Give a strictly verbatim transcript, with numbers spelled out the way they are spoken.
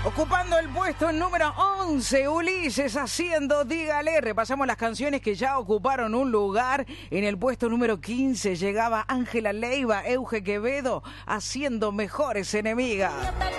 Ocupando el puesto número once, Ulises haciendo Dígale. Repasamos las canciones que ya ocuparon un lugar. En el puesto número quince llegaba Ángela Leiva, Euge Quevedo haciendo Mejores Enemigas.